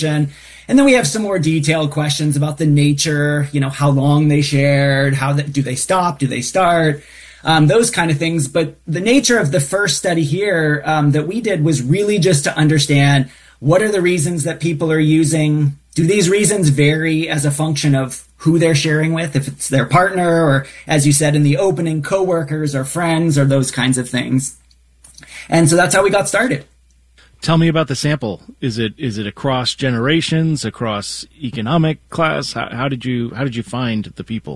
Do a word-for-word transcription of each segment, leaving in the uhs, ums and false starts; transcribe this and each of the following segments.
location. And then we have some more detailed questions about the nature, you know, how long they shared, how the, do they stop, do they start, um, those kind of things. But the nature of the first study here um, that we did was really just to understand what are the reasons that people are using. Do these reasons vary as a function of who they're sharing with, if it's their partner or, as you said in the opening, coworkers or friends or those kinds of things. And so that's how we got started. Tell me about the sample. Is it is it across generations, across economic class? How, how did you how did you find the people?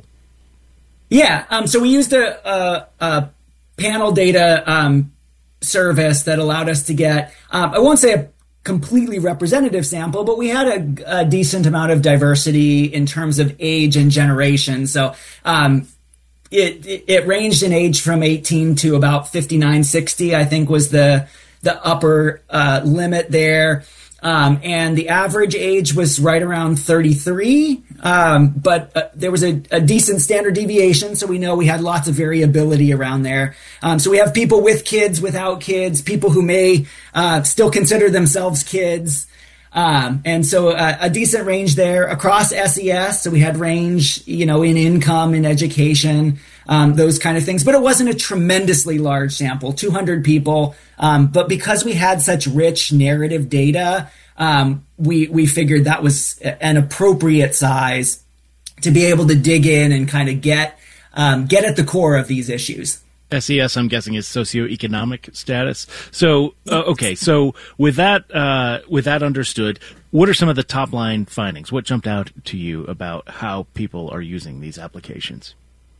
Yeah, um, so we used a, a, a panel data um, service that allowed us to get, um, I won't say a completely representative sample, but we had a, a decent amount of diversity in terms of age and generation. So um, it, it it ranged in age from eighteen to about fifty-nine, sixty, I think was the the upper uh, limit there. Um, and the average age was right around thirty-three, um, but uh, there was a, a decent standard deviation, so we know we had lots of variability around there. Um, so we have people with kids, without kids, people who may uh, still consider themselves kids, um, and so uh, a decent range there across S E S. So we had range, you know, in income, in education, um, those kind of things. But it wasn't a tremendously large sample, two hundred people. Um, but because we had such rich narrative data, um, we we figured that was an appropriate size to be able to dig in and kind of get um, get at the core of these issues. S E S, I'm guessing, is socioeconomic status. So, uh, okay, so with that uh, with that understood, what are some of the top line findings? What jumped out to you about how people are using these applications?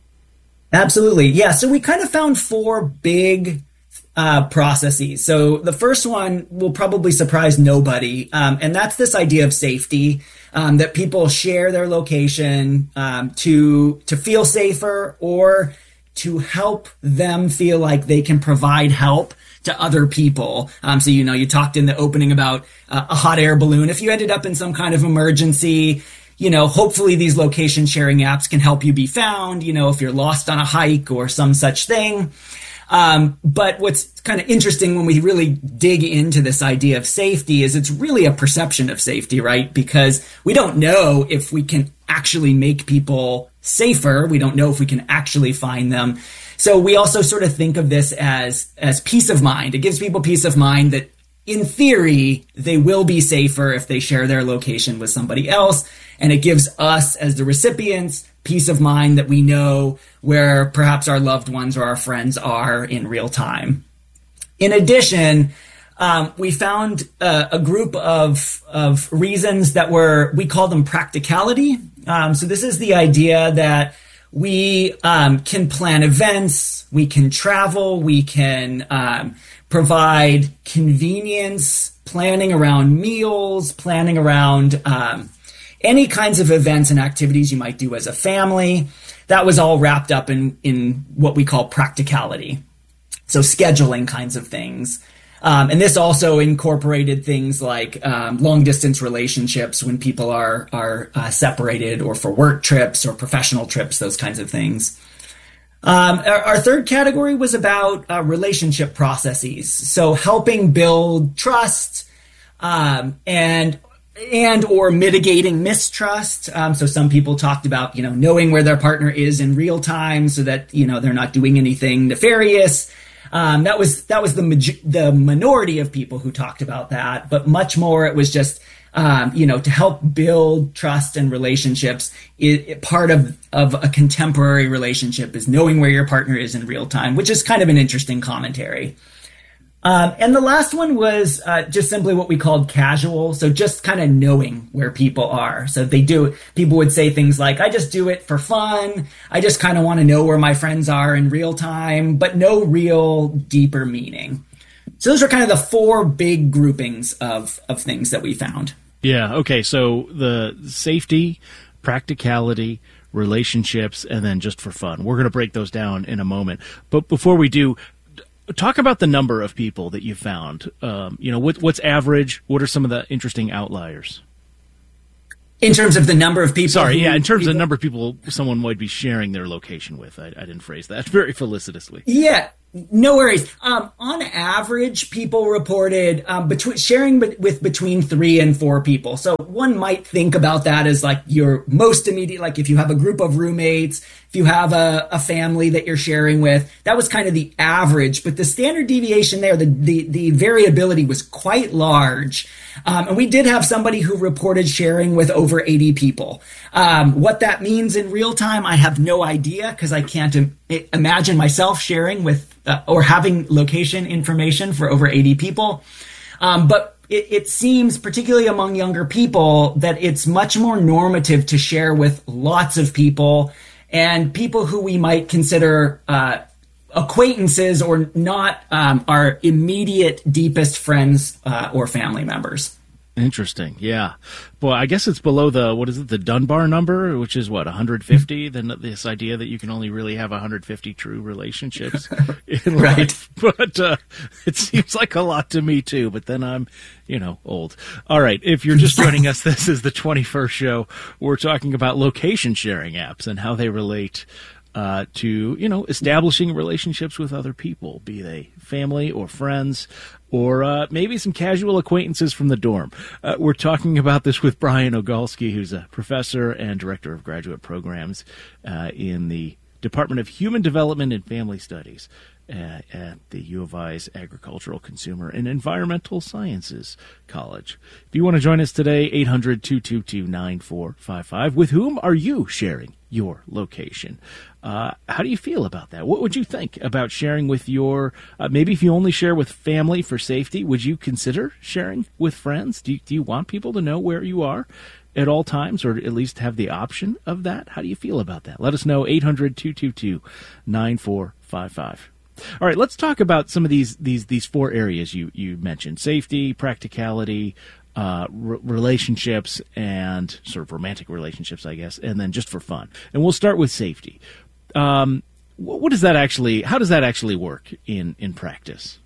Absolutely, yeah. So we kind of found four big Uh, processes. So the first one will probably surprise nobody, um, and that's this idea of safety, um, that people share their location um, to to feel safer or to help them feel like they can provide help to other people. Um, so, you know, you talked in the opening about uh, a hot air balloon. If you ended up in some kind of emergency, you know, hopefully these location sharing apps can help you be found, you know, if you're lost on a hike or some such thing. Um, but what's kind of interesting when we really dig into this idea of safety is it's really a perception of safety, right? Because we don't know if we can actually make people safer. We don't know if we can actually find them. So we also sort of think of this as, as peace of mind. It gives people peace of mind that in theory, they will be safer if they share their location with somebody else. And it gives us as the recipients peace of mind that we know where perhaps our loved ones or our friends are in real time. In addition, um, we found uh, a group of, of reasons that were, we call them practicality. Um, so this is the idea that we um, can plan events, we can travel, we can um, provide convenience, planning around meals, planning around um, any kinds of events and activities you might do as a family. That was all wrapped up in, in what we call practicality. So scheduling kinds of things. Um, and this also incorporated things like um, long distance relationships when people are, are uh, separated, or for work trips or professional trips, those kinds of things. Um, our, our third category was about uh, relationship processes. So helping build trust um, and and or mitigating mistrust. Um, so some people talked about, you know, knowing where their partner is in real time so that, you know, they're not doing anything nefarious. Um, that was that was the maj- the minority of people who talked about that, but much more it was just, um, you know, to help build trust and relationships. It, it, part of, of a contemporary relationship is knowing where your partner is in real time, which is kind of an interesting commentary. Um, and the last one was uh, just simply what we called casual. So just kind of knowing where people are. So they do, people would say things like, I just do it for fun. I just kind of want to know where my friends are in real time, but no real deeper meaning. So those are kind of the four big groupings of, of things that we found. Yeah. Okay. So the safety, practicality, relationships, and then just for fun. We're going to break those down in a moment. But before we do, talk about the number of people that you found. Um, you know, what, what's average? What are some of the interesting outliers? In terms of the number of people? Sorry, who, yeah, in terms people, of the number of people someone might be sharing their location with. I, I didn't phrase that very felicitously. Yeah. No worries. Um, on average, people reported um, between sharing be- with between three and four people. So one might think about that as like your most immediate, like if you have a group of roommates, if you have a, a family that you're sharing with, that was kind of the average. But the standard deviation there, the the, the variability was quite large. Um, and we did have somebody who reported sharing with over eighty people. Um, what that means in real time, I have no idea because I can't im- imagine myself sharing with uh, or having location information for over eighty people. Um, but it, it seems, particularly among younger people, that it's much more normative to share with lots of people and people who we might consider uh, acquaintances or not um, our immediate, deepest friends uh, or family members. Interesting. Yeah. Boy, I guess it's below the, what is it, the Dunbar number, which is what, one hundred fifty? Then this idea that you can only really have one hundred fifty true relationships in Right. life. But uh, it seems like a lot to me, too. But then I'm, you know, old. All right. If you're just joining us, this is the twenty-first show. We're talking about location sharing apps and how they relate Uh, to, you know, establishing relationships with other people, be they family or friends or uh, maybe some casual acquaintances from the dorm. Uh, we're talking about this with Brian Ogalski, who's a professor and director of graduate programs uh, in the Department of Human Development and Family Studies uh, at the U of I's Agricultural, Consumer, and Environmental Sciences College. If you want to join us today, eight hundred, two two two, nine four five five. With whom are you sharing your location? Uh, how do you feel about that? What would you think about sharing with your, uh, maybe if you only share with family for safety, would you consider sharing with friends? Do you, do you want people to know where you are at all times, or at least have the option of that? How do you feel about that? Let us know, eight hundred, two two two, nine four five five. All right, let's talk about some of these these these four areas you, you mentioned: safety, practicality, uh, r- relationships, and sort of romantic relationships, I guess, and then just for fun. And we'll start with safety. Um, what, what does that actually? How does that actually work in in practice?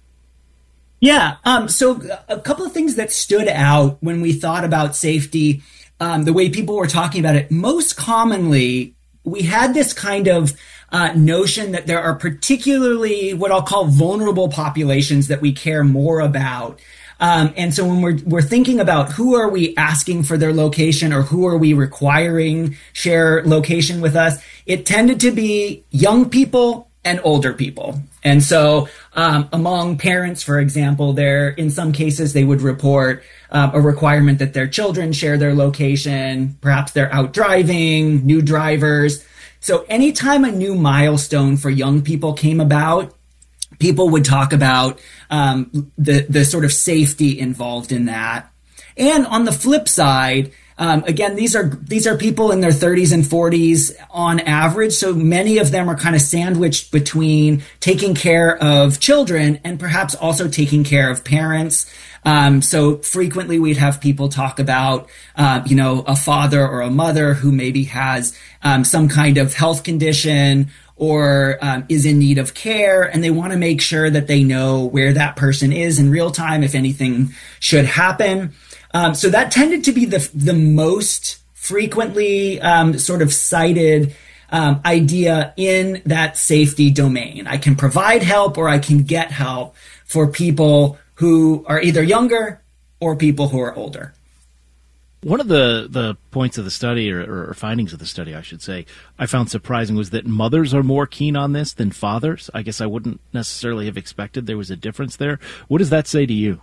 Yeah. Um, so a couple of things that stood out when we thought about safety, um, the way people were talking about it. Most commonly, we had this kind of uh, notion that there are particularly what I'll call vulnerable populations that we care more about. Um, and so when we're we're thinking about who are we asking for their location or who are we requiring share location with us, it tended to be young people and older people. And so um, among parents, for example, there in some cases they would report uh, a requirement that their children share their location. Perhaps they're out driving, new drivers. So anytime a new milestone for young people came about, people would talk about um, the the sort of safety involved in that. And on the flip side, um, again, these are these are people in their thirties and forties on average. So many of them are kind of sandwiched between taking care of children and perhaps also taking care of parents. Um, so frequently we'd have people talk about, uh, you know, a father or a mother who maybe has um, some kind of health condition or um, is in need of care, and they want to make sure that they know where that person is in real time if anything should happen. Um, so that tended to be the the most frequently um, sort of cited um, idea in that safety domain. I can provide help or I can get help for people who are either younger or people who are older. One of the, the points of the study, or, or findings of the study, I should say, I found surprising was that mothers are more keen on this than fathers. I guess I wouldn't necessarily have expected there was a difference there. What does that say to you?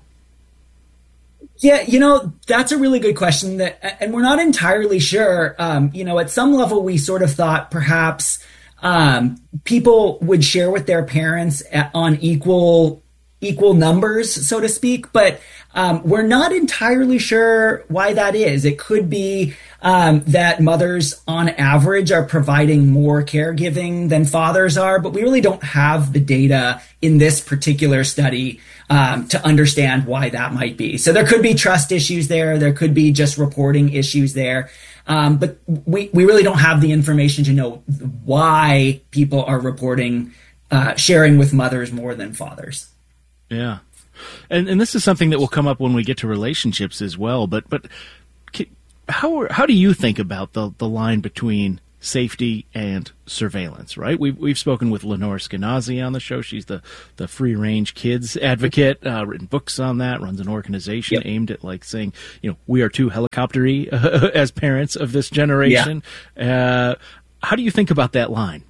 Yeah, you know, that's a really good question, that, and we're not entirely sure. Um, you know, at some level, we sort of thought perhaps um, people would share with their parents at, on equal equal numbers, so to speak, but um, we're not entirely sure why that is. It could be um, that mothers on average are providing more caregiving than fathers are, but we really don't have the data in this particular study um, to understand why that might be. So there could be trust issues there. There could be just reporting issues there. Um, but we, we really don't have the information to know why people are reporting uh, sharing with mothers more than fathers. Yeah. And and this is something that will come up when we get to relationships as well. But but how how do you think about the, the line between safety, and surveillance, right? We've, we've spoken with Lenore Skenazy on the show. She's the, the free-range kids advocate, uh, written books on that, runs an organization yep. aimed at, like, saying, you know, we are too helicopter-y uh, as parents of this generation. Yeah. Uh, how do you think about that line?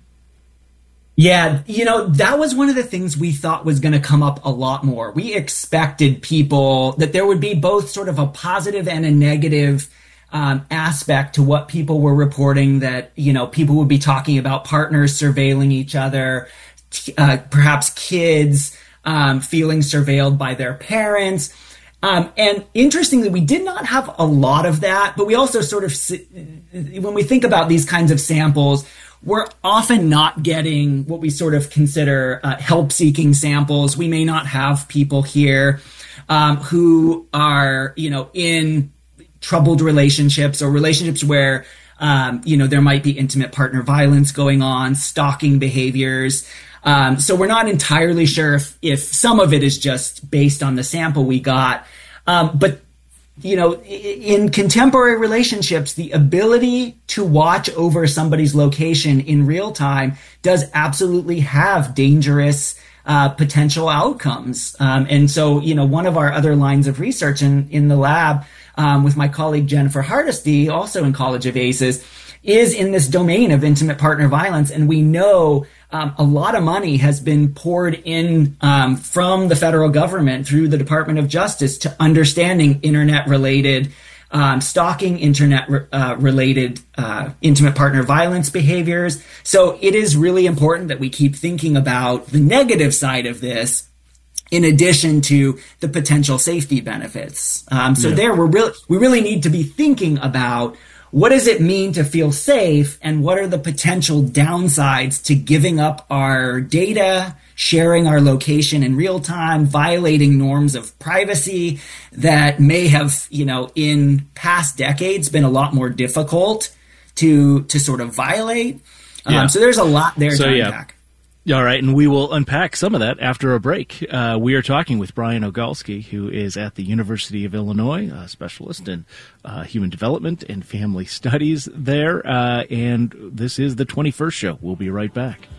Yeah, you know, that was one of the things we thought was going to come up a lot more. We expected people, that there would be both sort of a positive and a negative Um, aspect to what people were reporting, that, you know, people would be talking about partners surveilling each other, uh, perhaps kids um, feeling surveilled by their parents. Um, and interestingly, we did not have a lot of that, but we also sort of, when we think about these kinds of samples, we're often not getting what we sort of consider uh, help-seeking samples. We may not have people here um, who are, you know, in troubled relationships or relationships where, um, you know, there might be intimate partner violence going on, stalking behaviors. Um, so we're not entirely sure if, if some of it is just based on the sample we got. Um, but, you know, in contemporary relationships, the ability to watch over somebody's location in real time does absolutely have dangerous uh, potential outcomes. Um, and so, you know, one of our other lines of research in, in the lab, Um, with my colleague Jennifer Hardesty, also in College of Aces, is in this domain of intimate partner violence. And we know um, a lot of money has been poured in um, from the federal government through the Department of Justice to understanding internet-related um, stalking, internet-related uh, intimate partner violence behaviors. So it is really important that we keep thinking about the negative side of this, in addition to the potential safety benefits. Um, so yeah. there, we're really, we really need to be thinking about what does it mean to feel safe, and what are the potential downsides to giving up our data, sharing our location in real time, violating norms of privacy that may have, you know, in past decades been a lot more difficult to to sort of violate. Yeah. Um, so there's a lot there so, to yeah. unpack. All right, and we will unpack some of that after a break. Uh, we are talking with Brian Ogalski, who is at the University of Illinois, a specialist in uh, human development and family studies there, uh, and this is the twenty-first show. We'll be right back.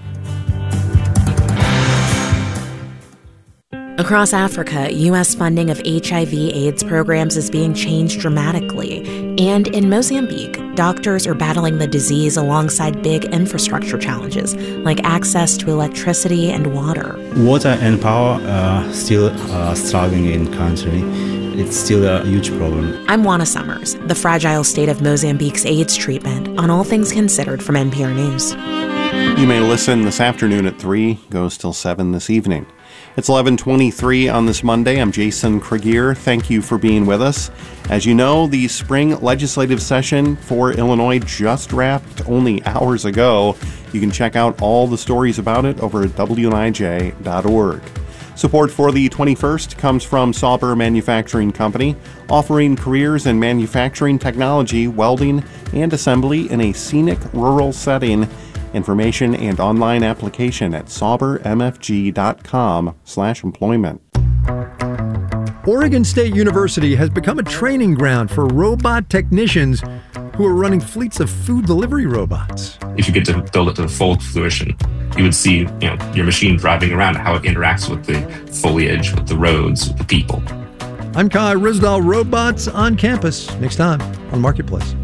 Across Africa, U S funding of H I V AIDS programs is being changed dramatically. And in Mozambique, doctors are battling the disease alongside big infrastructure challenges, like access to electricity and water. Water and power are still uh, struggling in the country. It's still a huge problem. I'm Juana Summers, the fragile state of Mozambique's AIDS treatment, on All Things Considered from N P R News. You may listen this afternoon at three, goes till seven this evening. It's eleven twenty-three on this Monday. I'm Jason Kregier. Thank you for being with us. As you know, the spring legislative session for Illinois just wrapped only hours ago. You can check out all the stories about it over at W N I J dot org. Support for the twenty-first comes from Sauber Manufacturing Company, offering careers in manufacturing technology, welding, and assembly in a scenic rural setting. Information and online application at sauber m f g dot com slash employment. Oregon State University has become a training ground for robot technicians who are running fleets of food delivery robots. If you get to build it to full fruition, you would see, you know, your machine driving around, how it interacts with the foliage, with the roads, with the people. I'm Kai Risdahl. Robots on Campus, next time on Marketplace.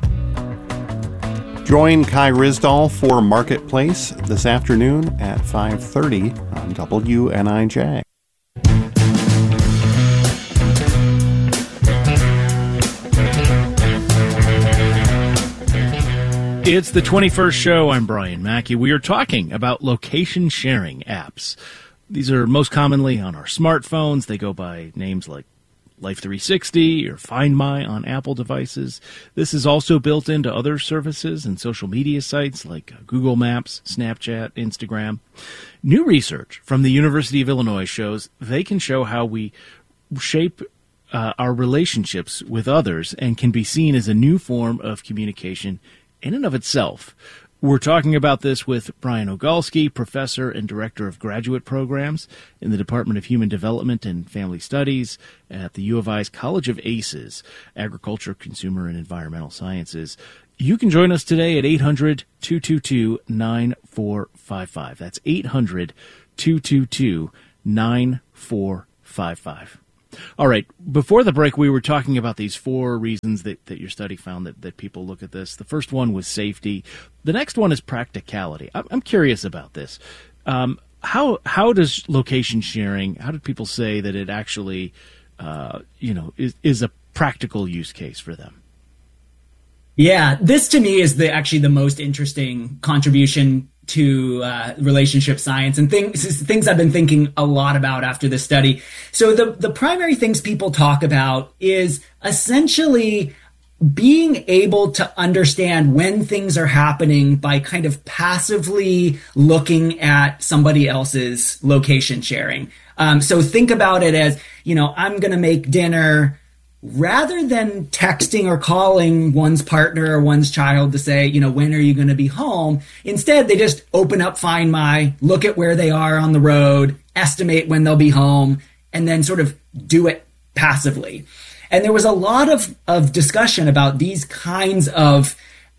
Join Kai Risdahl for Marketplace this afternoon at five thirty on W N I J. It's the twenty-first show. I'm Brian Mackey. We are talking about location sharing apps. These are most commonly on our smartphones. They go by names like Life three sixty or Find My on Apple devices. This is also built into other services and social media sites like Google Maps, Snapchat, Instagram. New research from the University of Illinois shows they can show how we shape uh, our relationships with others and can be seen as a new form of communication in and of itself. We're talking about this with Brian Ogalski, professor and director of graduate programs in the Department of Human Development and Family Studies at the U of I's College of Aces, Agriculture, Consumer, and Environmental Sciences. You can join us today at eight hundred, two two two, nine four five five. That's eight hundred, two two two, nine four five five. All right. Before the break, we were talking about these four reasons that, that your study found that, that people look at this. The first one was safety. The next one is practicality. I'm, I'm curious about this. Um, how how does location sharing, how did people say that it actually, uh, you know, is, is a practical use case for them? Yeah, this to me is the actually the most interesting contribution to uh, relationship science and things things I've been thinking a lot about after this study. So the the primary things people talk about is essentially being able to understand when things are happening by kind of passively looking at somebody else's location sharing. Um, so think about it as, you know, I'm going to make dinner. Rather than texting or calling one's partner or one's child to say, you know, when are you going to be home? Instead, they just open up Find My, look at where they are on the road, estimate when they'll be home, and then sort of do it passively. And there was a lot of, of discussion about these kinds of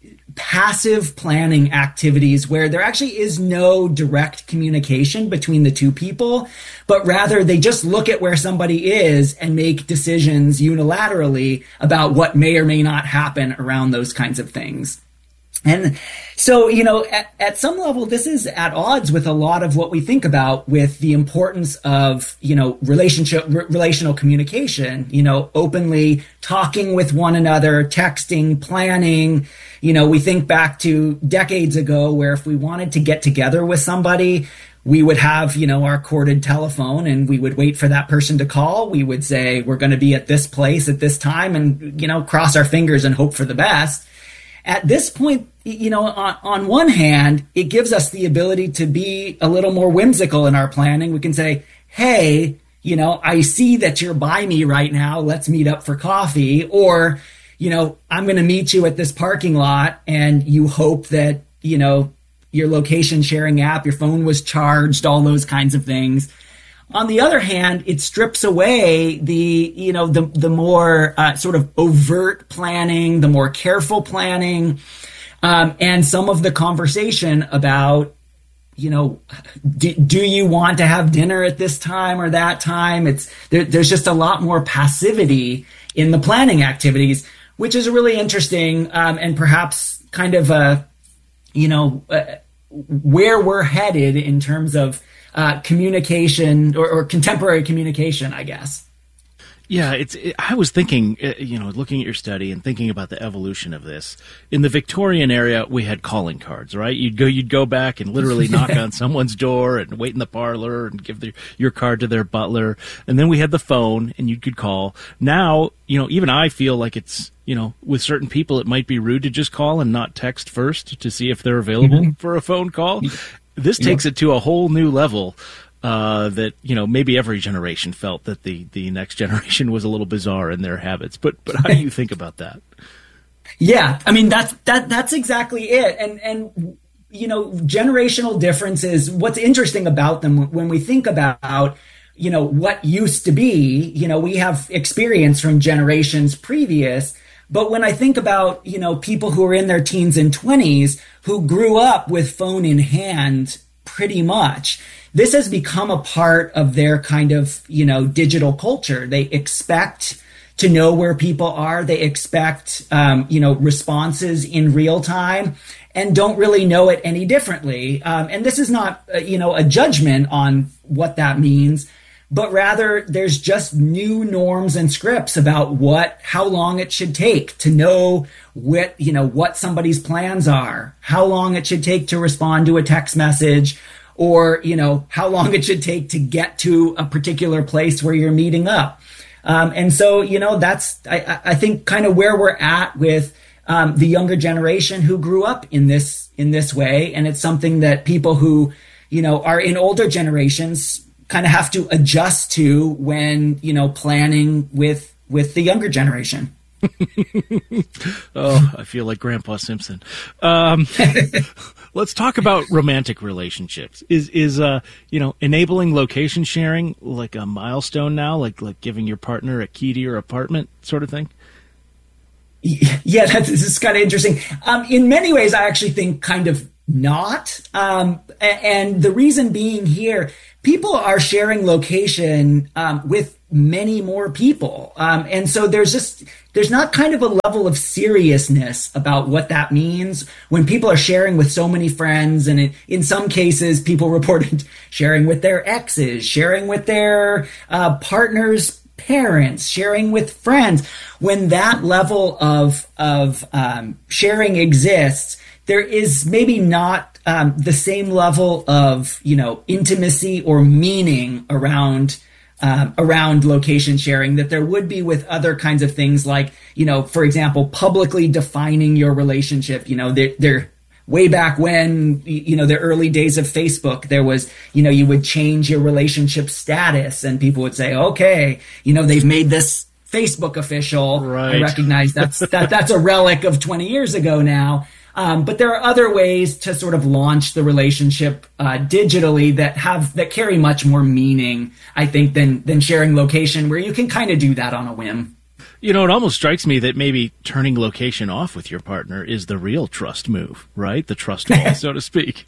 passive planning activities where there actually is no direct communication between the two people, but rather they just look at where somebody is and make decisions unilaterally about what may or may not happen around those kinds of things. And so, you know, at, at some level, this is at odds with a lot of what we think about with the importance of, you know, relationship, r- relational communication, you know, openly talking with one another, texting, planning. You know, we think back to decades ago where if we wanted to get together with somebody, we would have, you know, our corded telephone and we would wait for that person to call. We would say, we're going to be at this place at this time and, you know, cross our fingers and hope for the best. At this point, you know, on, on one hand, it gives us the ability to be a little more whimsical in our planning. We can say, hey, you know, I see that you're by me right now. Let's meet up for coffee. Or, you know, I'm going to meet you at this parking lot and you hope that, you know, your location sharing app, your phone was charged, all those kinds of things. On the other hand, it strips away the, you know, the, the more uh, sort of overt planning, the more careful planning, um, and some of the conversation about, you know, do, do you want to have dinner at this time or that time? It's there, there's just a lot more passivity in the planning activities, which is really interesting um, and perhaps kind of a, you know, uh, where we're headed in terms of Uh, communication or, or contemporary communication, I guess. Yeah, it's. It, I was thinking, uh, you know, looking at your study and thinking about the evolution of this. In the Victorian era, we had calling cards, right? You'd go, you'd go back and literally knock on someone's door and wait in the parlor and give the, your card to their butler. And then we had the phone, and you could call. Now, you know, even I feel like it's, you know, with certain people, it might be rude to just call and not text first to see if they're available mm-hmm. for a phone call. This takes yeah. it to a whole new level uh, that, you know, maybe every generation felt that the, the next generation was a little bizarre in their habits. But but how do you think about that? Yeah, I mean, that's that that's exactly it. And, and you know, generational differences, what's interesting about them when we think about, you know, what used to be, you know, we have experience from generations previous. But when I think about, you know, people who are in their teens and twenties who grew up with phone in hand pretty much, this has become a part of their kind of, you know, digital culture. They expect to know where people are. They expect, um, you know, responses in real time and don't really know it any differently. Um, and this is not, uh, you know, a judgment on what that means, but rather there's just new norms and scripts about what, how long it should take to know what, you know, what somebody's plans are, how long it should take to respond to a text message, or, you know, how long it should take to get to a particular place where you're meeting up. Um, and so, you know, that's, I, I think kind of where we're at with um, the younger generation who grew up in this, in this way. And it's something that people who, you know, are in older generations kind of have to adjust to when, you know, planning with with the younger generation. Oh, I feel like Grandpa Simpson. Um, let's talk about romantic relationships. Is is uh you know enabling location sharing like a milestone now, like like giving your partner a key to your apartment, sort of thing? Yeah, that's this is kind of interesting. Um, in many ways, I actually think kind of not. Um, and the reason being here, people are sharing location um, with many more people. Um, and so there's just, there's not kind of a level of seriousness about what that means when people are sharing with so many friends. And in, in some cases, people reported sharing with their exes, sharing with their uh, partners' parents, sharing with friends. When that level of, of um, sharing exists, there is maybe not um, the same level of, you know, intimacy or meaning around um, around location sharing that there would be with other kinds of things like, you know, for example, publicly defining your relationship. You know, they're, they're way back when, you know, the early days of Facebook, there was, you know, you would change your relationship status and people would say, okay, you know, they've made this Facebook official. Right. I recognize that's that that's a relic of twenty years ago now. Um, but there are other ways to sort of launch the relationship uh, digitally that have that carry much more meaning, I think, than than sharing location, where you can kind of do that on a whim. You know, it almost strikes me that maybe turning location off with your partner is the real trust move, right? The trust wall, so to speak.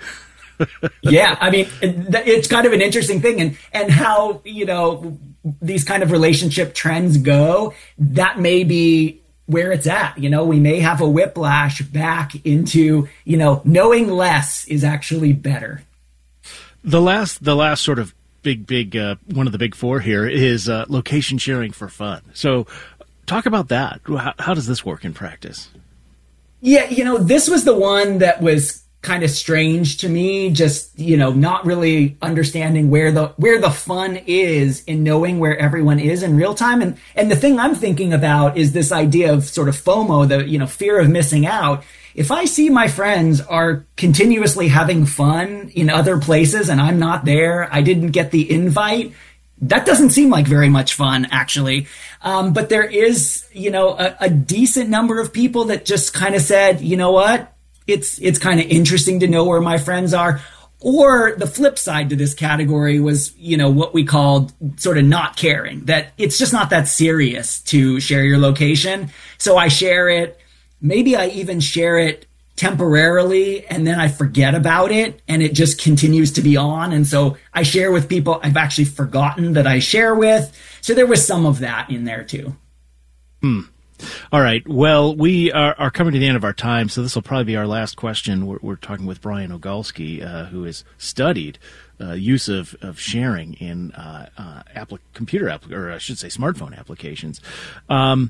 Yeah, I mean, it's kind of an interesting thing, and and how, you know, these kind of relationship trends go. That may be where it's at. You know, we may have a whiplash back into, you know, knowing less is actually better. The last, the last sort of big, big, uh, one of the big four here is uh, location sharing for fun. So talk about that. How, how does this work in practice? Yeah, you know, this was the one that was kind of strange to me, just, you know, not really understanding where the where the fun is in knowing where everyone is in real time. And and the thing I'm thinking about is this idea of sort of FOMO, the, you know, fear of missing out. If I see my friends are continuously having fun in other places and I'm not there, I didn't get the invite, that doesn't seem like very much fun, actually. Um, but there is, you know, a, a decent number of people that just kind of said, you know what? It's it's kind of interesting to know where my friends are. Or the flip side to this category was, you know, what we called sort of not caring, that it's just not that serious to share your location. So I share it. Maybe I even share it temporarily and then I forget about it and it just continues to be on. And so I share with people I've actually forgotten that I share with. So there was some of that in there too. Hmm. All right. Well, we are, are coming to the end of our time, so this will probably be our last question. We're, we're talking with Brian Ogalski, uh, who has studied uh, use of, of sharing in uh, uh, applic- computer, app- or I should say smartphone applications. Um,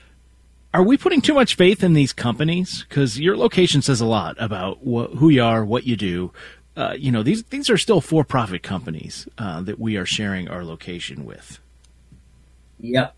are we putting too much faith in these companies? Because your location says a lot about wh- who you are, what you do. Uh, you know, these these are still for-profit companies uh, that we are sharing our location with. Yep.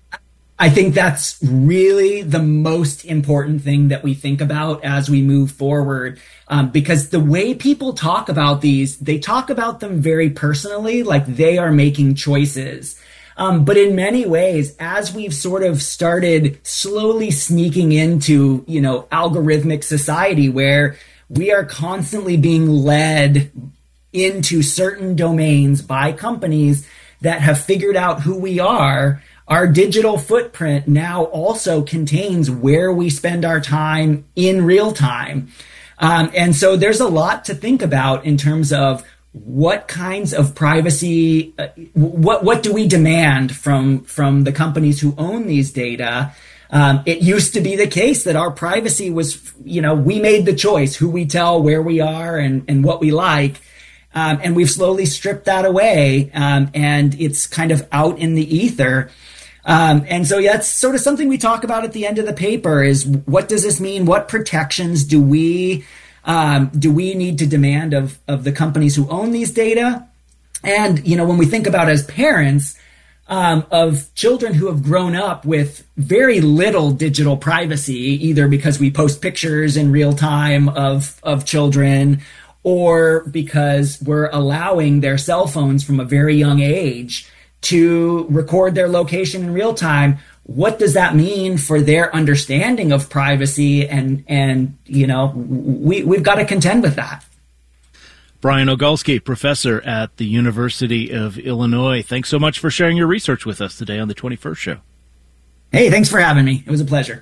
I think that's really the most important thing that we think about as we move forward, um, because the way people talk about these, they talk about them very personally, like they are making choices. Um, but in many ways, as we've sort of started slowly sneaking into, you know, algorithmic society where we are constantly being led into certain domains by companies that have figured out who we are, our digital footprint now also contains where we spend our time in real time. Um, and so there's a lot to think about in terms of what kinds of privacy, uh, what what do we demand from, from the companies who own these data? Um, it used to be the case that our privacy was, you know, we made the choice who we tell, where we are, and, and what we like. Um, and we've slowly stripped that away, um, and it's kind of out in the ether. Um, and so yeah, that's sort of something we talk about at the end of the paper is what does this mean? What protections do we um, do we need to demand of, of the companies who own these data? And, you know, when we think about as parents um, of children who have grown up with very little digital privacy, either because we post pictures in real time of, of children or because we're allowing their cell phones from a very young age to record their location in real time, what does that mean for their understanding of privacy? And, and you know, we, we've got to contend with that. Brian Ogulski, professor at the University of Illinois. Thanks so much for sharing your research with us today on the twenty-first Show. Hey, thanks for having me. It was a pleasure.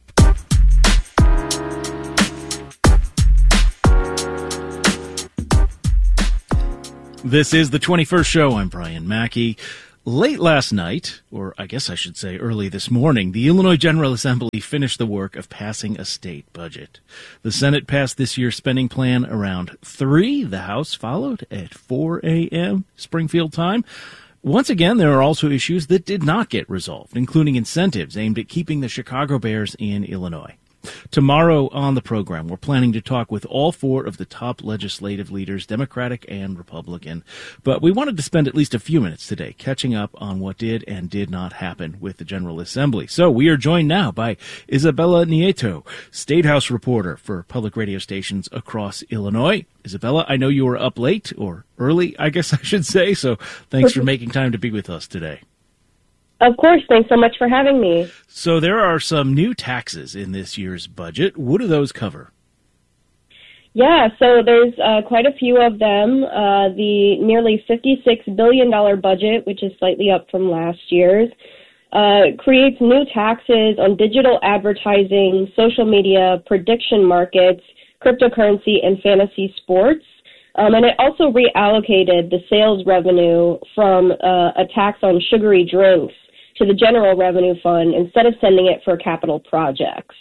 This is the twenty-first Show. I'm Brian Mackey. Late last night, or I guess I should say early this morning, the Illinois General Assembly finished the work of passing a state budget. The Senate passed this year's spending plan around three. The House followed at four a.m. Springfield time. Once again, there are also issues that did not get resolved, including incentives aimed at keeping the Chicago Bears in Illinois. Tomorrow on the program, we're planning to talk with all four of the top legislative leaders, Democratic and Republican. But we wanted to spend at least a few minutes today catching up on what did and did not happen with the General Assembly. So we are joined now by Isabella Nieto, State House reporter for public radio stations across Illinois. Isabella, I know you were up late, or early, I guess I should say, so thanks for making time to be with us today. Of course. Thanks so much for having me. So there are some new taxes in this year's budget. What do those cover? Yeah, so there's uh, quite a few of them. Uh, the nearly fifty-six billion dollars budget, which is slightly up from last year's, uh, creates new taxes on digital advertising, social media, prediction markets, cryptocurrency, and fantasy sports. Um, and it also reallocated the sales revenue from uh, a tax on sugary drinks to the general revenue fund instead of sending it for capital projects.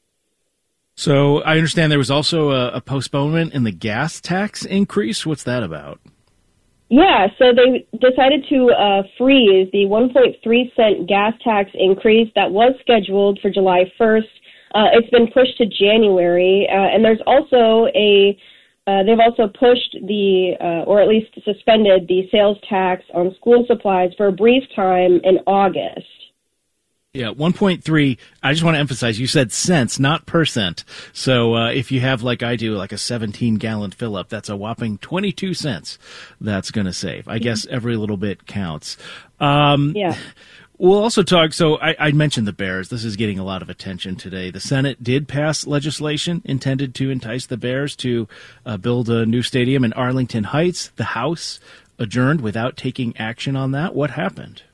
So I understand there was also a, a postponement in the gas tax increase. What's that about? Yeah, so they decided to uh, freeze the one point three cent gas tax increase that was scheduled for July first. Uh, it's been pushed to January, uh, and there's also a Uh, they've also pushed the, uh, or at least suspended the sales tax on school supplies for a brief time in August. Yeah, one point three, I just want to emphasize, you said cents, not percent. So uh, if you have, like I do, like a seventeen-gallon fill-up, that's a whopping twenty-two cents that's going to save. I guess every little bit counts. Um, yeah. We'll also talk, so I, I mentioned the Bears. This is getting a lot of attention today. The Senate did pass legislation intended to entice the Bears to uh, build a new stadium in Arlington Heights. The House adjourned without taking action on that. What happened?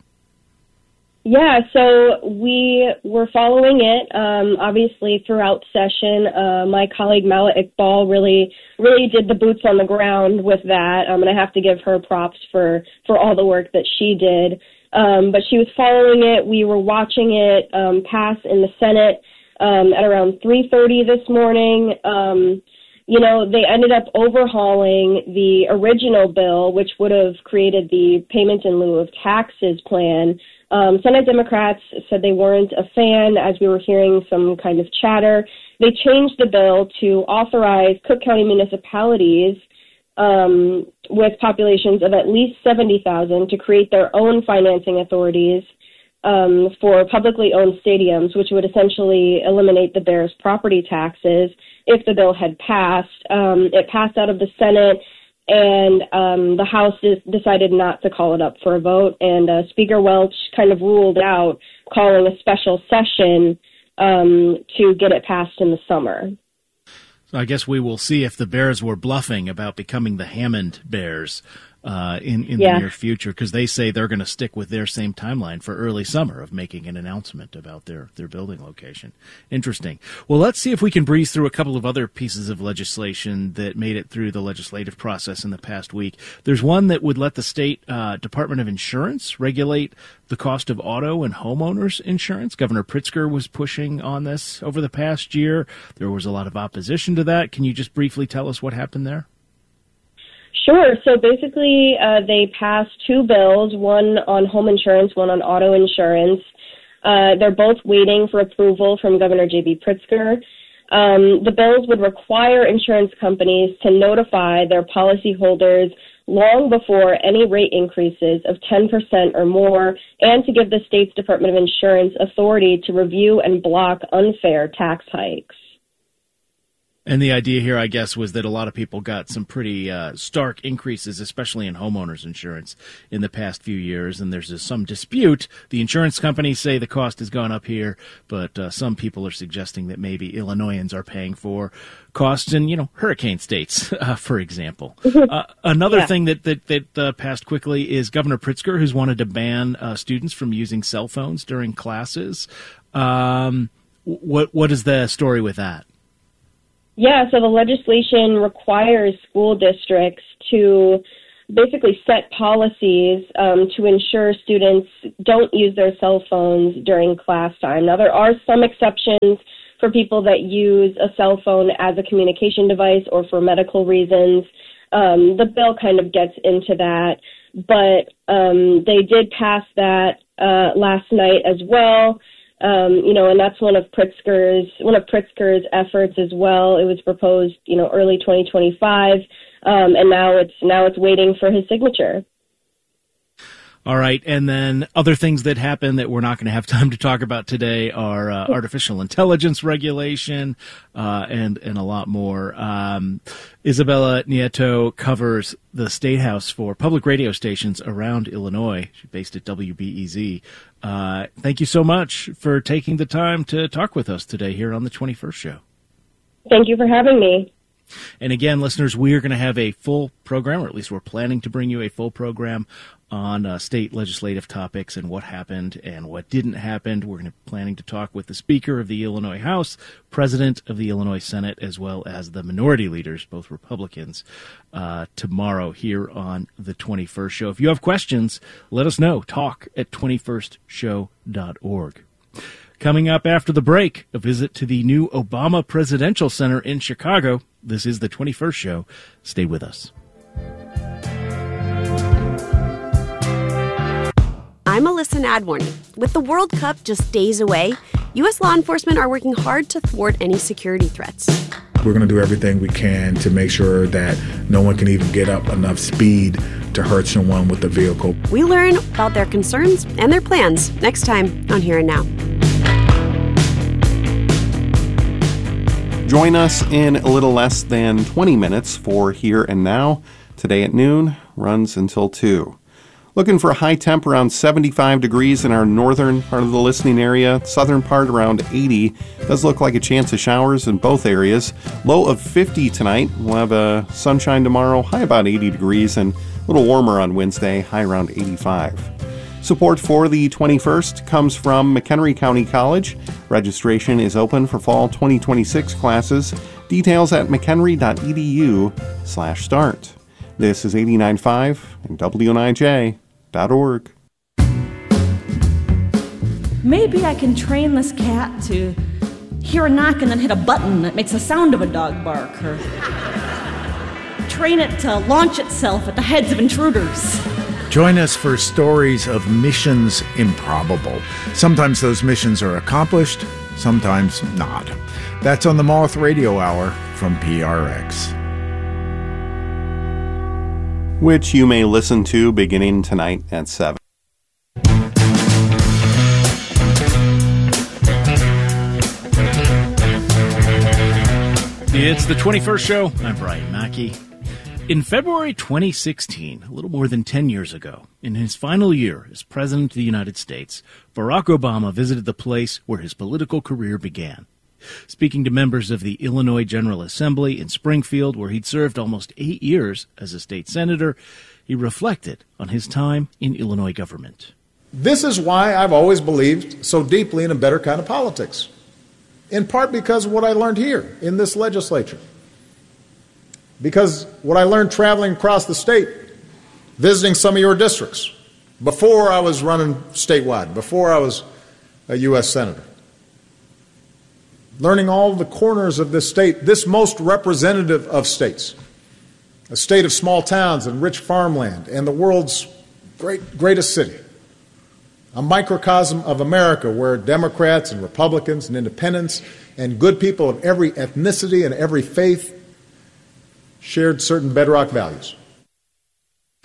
Yeah, so we were following it, um, obviously, throughout session. Uh, my colleague Mala Iqbal really really did the boots on the ground with that, um, and I have to give her props for, for all the work that she did. Um, but she was following it. We were watching it um, pass in the Senate um, at around three thirty this morning. Um, you know, they ended up overhauling the original bill, which would have created the payment in lieu of taxes plan. Um, Senate Democrats said they weren't a fan, as we were hearing some kind of chatter. They changed the bill to authorize Cook County municipalities Um, with populations of at least seventy thousand to create their own financing authorities um, for publicly owned stadiums, which would essentially eliminate the Bears' property taxes if the bill had passed. Um, it passed out of the Senate, and um, the House is, decided not to call it up for a vote, and uh, Speaker Welch kind of ruled out calling a special session um, to get it passed in the summer. So I guess we will see if the Bears were bluffing about becoming the Hammond Bears uh, in, in yeah. the near future, because they say they're going to stick with their same timeline for early summer of making an announcement about their, their building location. Interesting. Well, let's see if we can breeze through a couple of other pieces of legislation that made it through the legislative process in the past week. There's one that would let the state uh, Department of Insurance regulate the cost of auto and homeowners insurance. Governor Pritzker was pushing on this over the past year. There was a lot of opposition to that. Can you just briefly tell us what happened there? Sure. So basically, uh, they passed two bills, one on home insurance, one on auto insurance. Uh, they're both waiting for approval from Governor J B Pritzker. Um, the bills would require insurance companies to notify their policyholders long before any rate increases of ten percent or more, and to give the state's Department of Insurance authority to review and block unfair tax hikes. And the idea here, I guess, was that a lot of people got some pretty uh, stark increases, especially in homeowners insurance in the past few years. And there's some dispute. The insurance companies say the cost has gone up here, but uh, some people are suggesting that maybe Illinoisans are paying for costs in, you know, hurricane states, uh, for example. Uh, another yeah. thing that that, that uh, passed quickly is Governor Pritzker, who's wanted to ban uh, students from using cell phones during classes. Um, what what is the story with that? Yeah, so the legislation requires school districts to basically set policies um, to ensure students don't use their cell phones during class time. Now, there are some exceptions for people that use a cell phone as a communication device or for medical reasons. Um, the bill kind of gets into that, but um, they did pass that uh, last night as well. Um, you know, and that's one of Pritzker's one of Pritzker's efforts as well. It was proposed, you know, early twenty twenty-five, um, and now it's now it's waiting for his signature. All right, and then other things that happen that we're not going to have time to talk about today are uh, artificial intelligence regulation uh, and and a lot more. Um, Isabella Nieto covers the State House for public radio stations around Illinois. She's based at W B E Z. Uh, thank you so much for taking the time to talk with us today here on the twenty-first Show. Thank you for having me. And again, listeners, we are going to have a full program, or at least we're planning to bring you a full program on uh, state legislative topics and what happened and what didn't happen. We're going to planning to talk with the Speaker of the Illinois House, President of the Illinois Senate, as well as the minority leaders, both Republicans, uh, tomorrow here on the twenty-first Show. If you have questions, let us know. Talk at twenty-first show dot org. Coming up after the break, a visit to the new Obama Presidential Center in Chicago. This is the twenty-first Show. Stay with us. I'm Alyssa Nadworny. With the World Cup just days away, U S law enforcement are working hard to thwart any security threats. We're going to do everything we can to make sure that no one can even get up enough speed to hurt someone with the vehicle. We learn about their concerns and their plans next time on Here and Now. Join us in a little less than twenty minutes for Here and Now. Today at noon, runs until two. Looking for a high temp around seventy-five degrees in our northern part of the listening area. Southern part around eighty. Does look like a chance of showers in both areas. Low of fifty tonight. We'll have a sunshine tomorrow. High about eighty degrees and a little warmer on Wednesday. High around eighty-five. Support for the twenty-first comes from McHenry County College. Registration is open for fall twenty twenty-six classes. Details at mchenry.edu slash start. This is eighty-nine point five and W N I J dot org. Maybe I can train this cat to hear a knock and then hit a button that makes the sound of a dog bark, or train it to launch itself at the heads of intruders. Join us for stories of missions improbable. Sometimes those missions are accomplished, sometimes not. That's on the Moth Radio Hour from P R X. Which you may listen to beginning tonight at seven. It's the twenty-first Show. I'm Brian Mackey. In February twenty sixteen, a little more than ten years ago, in his final year as President of the United States, Barack Obama visited the place where his political career began. Speaking to members of the Illinois General Assembly in Springfield, where he'd served almost eight years as a state senator, he reflected on his time in Illinois government. This is why I've always believed so deeply in a better kind of politics, in part because of what I learned here in this legislature. Because what I learned traveling across the state, visiting some of your districts, before I was running statewide, before I was a U S senator. Learning all the corners of this state, this most representative of states, a state of small towns and rich farmland, and the world's great, greatest city, a microcosm of America where Democrats and Republicans and independents and good people of every ethnicity and every faith shared certain bedrock values.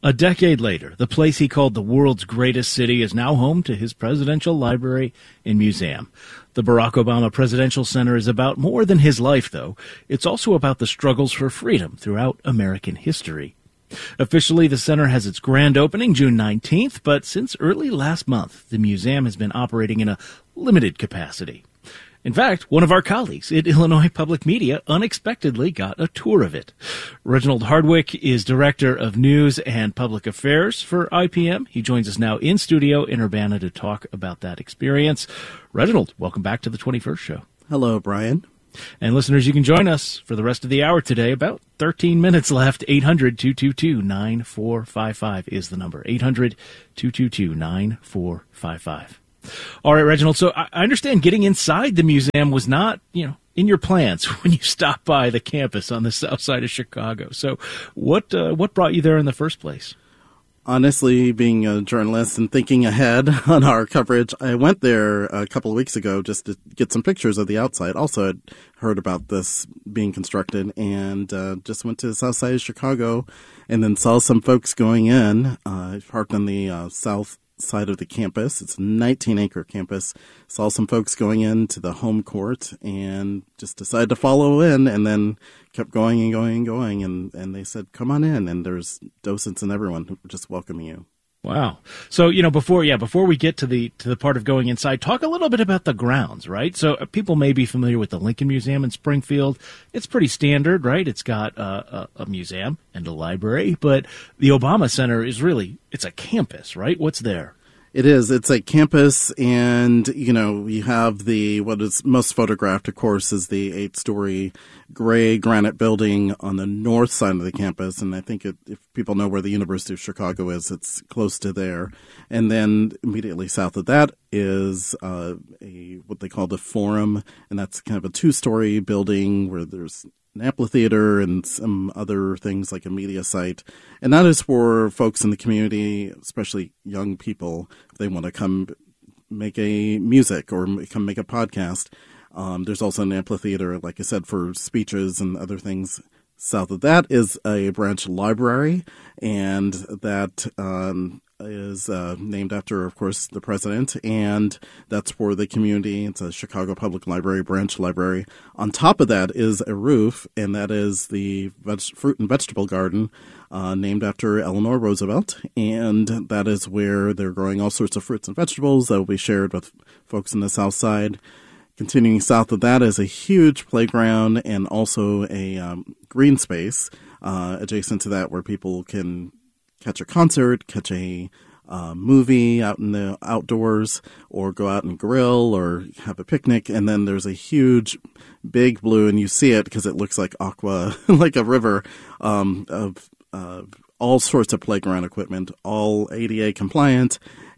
A decade later, the place he called the world's greatest city is now home to his presidential library and museum. The Barack Obama Presidential Center is about more than his life, though. It's also about the struggles for freedom throughout American history. Officially, the center has its grand opening June nineteenth, but since early last month, the museum has been operating in a limited capacity. In fact, one of our colleagues at Illinois Public Media unexpectedly got a tour of it. Reginald Hardwick is Director of News and Public Affairs for I P M. He joins us now in studio in Urbana to talk about that experience. Reginald, welcome back to the twenty-first Show. Hello, Brian. And listeners, you can join us for the rest of the hour today. About thirteen minutes left. eight hundred, two two two, nine four five five is the number. eight hundred, two two two, nine four five five. All right, Reginald, so I understand getting inside the museum was not, you know, in your plans when you stopped by the campus on the south side of Chicago. So what uh, what brought you there in the first place? Honestly, being a journalist and thinking ahead on our coverage, I went there a couple of weeks ago just to get some pictures of the outside. Also, I'd heard about this being constructed and uh, just went to the south side of Chicago and then saw some folks going in. Uh, parked on the uh, south side of the campus. It's a nineteen acre campus. Saw some folks going into the home court and just decided to follow in, and then kept going and going and going. And, and they said, come on in. And there's docents and everyone who were just welcoming you. Wow. So, you know, before, yeah, before we get to the, to the part of going inside, talk a little bit about the grounds, right? So uh, people may be familiar with the Lincoln Museum in Springfield. It's pretty standard, right? It's got uh, a, a museum and a library, but the Obama Center is really, it's a campus, right? What's there? It is. It's a campus, and, you know, you have the, what is most photographed, of course, is the eight-story gray granite building on the north side of the campus, and I think it, if people know where the University of Chicago is, it's close to there. And then immediately south of that is uh, a what they call the Forum, and that's kind of a two-story building where there's an amphitheater and some other things like a media site. And that is for folks in the community, especially young people, if they want to come make a music or come make a podcast. Um, there's also an amphitheater, like I said, for speeches and other things. South of that is a branch library, and that um, is uh, named after, of course, the president, and that's for the community. It's a Chicago Public Library branch library. On top of that is a roof, and that is the veg- fruit and vegetable garden uh, named after Eleanor Roosevelt, and that is where they're growing all sorts of fruits and vegetables that will be shared with folks in the south side. Continuing south of that is a huge playground and also a um, green space uh, adjacent to that where people can catch a concert, catch a uh, movie out in the outdoors, or go out and grill or have a picnic. And then there's a huge, big blue, and you see it because it looks like aqua, like a river um, of uh, all sorts of playground equipment, all A D A compliant.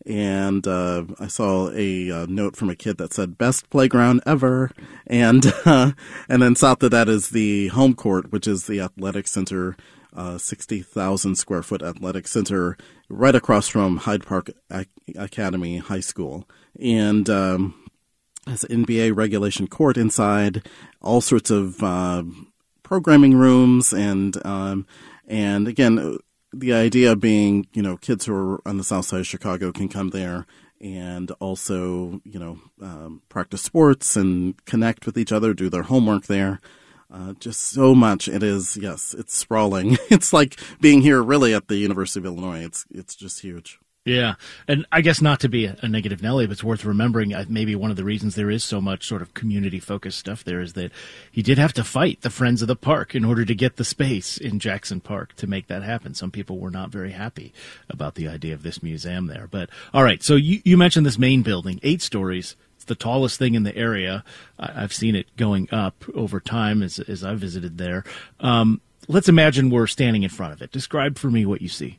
And uh, I saw a uh, note from a kid that said, best playground ever. And uh, and then south of that is the home court, which is the athletic center, uh, sixty thousand square foot athletic center right across from Hyde Park Ac- Academy High School. And um, has an N B A regulation court inside, all sorts of uh, programming rooms. And, um, and again, the idea being, you know, kids who are on the south side of Chicago can come there and also, you know, um, practice sports and connect with each other, do their homework there. Uh, just so much. It is, yes, it's sprawling. It's like being here really at the University of Illinois. It's it's just huge. Yeah. And I guess not to be a, a negative Nelly, but it's worth remembering uh, maybe one of the reasons there is so much sort of community-focused stuff there is that he did have to fight the Friends of the Park in order to get the space in Jackson Park to make that happen. Some people were not very happy about the idea of this museum there. But all right, so you, you mentioned this main building, eight stories. It's the tallest thing in the area. I, I've seen it going up over time as, as I visited there. Um, let's imagine we're standing in front of it. Describe for me what you see.